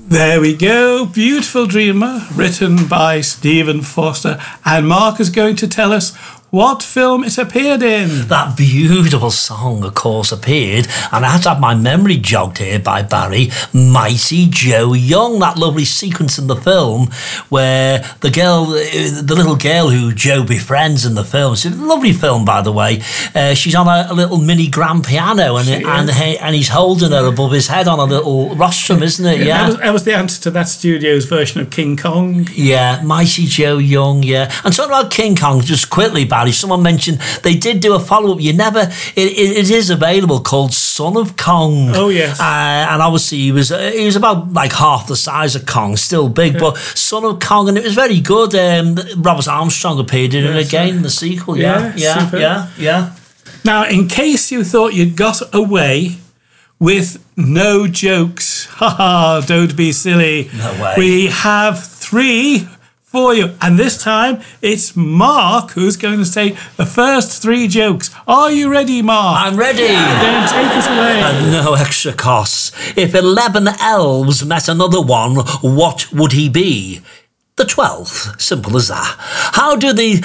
There we go. Beautiful Dreamer, written by Stephen Foster. And Mark is going to tell us what film it appeared in. That beautiful song, of course, appeared, and I had to have my memory jogged here by Barry, Mighty Joe Young, that lovely sequence in the film where the little girl who Joe befriends in the film, it's a lovely film, by the way, she's on a little mini grand piano, and he's holding her above his head on a little rostrum, isn't it? Yeah. That was the answer to that studio's version of King Kong. Yeah, Mighty Joe Young, yeah. And talking about King Kong, just quickly, Barry, someone mentioned they did do a follow-up. It is available, called Son of Kong. Oh yes. And obviously he was about like half the size of Kong, still big, but Son of Kong, and it was very good. Robert Armstrong appeared in it again in the sequel. Yeah. Now, in case you thought you'd got away with no jokes, don't be silly. No way. We have 3 for you, and this time it's Mark who's going to say the first 3 jokes. Are you ready, Mark? I'm ready. Then take it away. And no extra costs. If 11 elves met another one, what would he be? The 12th. Simple as that. How did the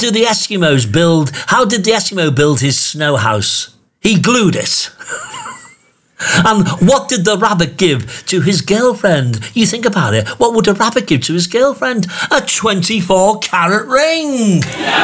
Eskimo build his snow house? He glued it. And what did the rabbit give to his girlfriend? You think about it. What would a rabbit give to his girlfriend? A 24-carat ring.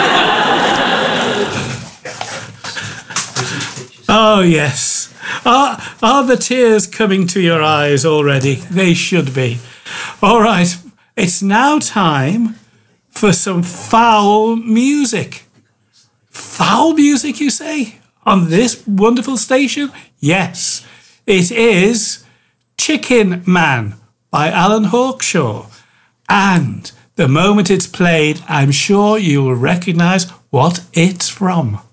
Oh, yes. Are the tears coming to your eyes already? They should be. All right. It's now time for some foul music. Foul music, you say? On this wonderful station? Yes. It is Chicken Man by Alan Hawkshaw. And the moment it's played, I'm sure you will recognise what it's from.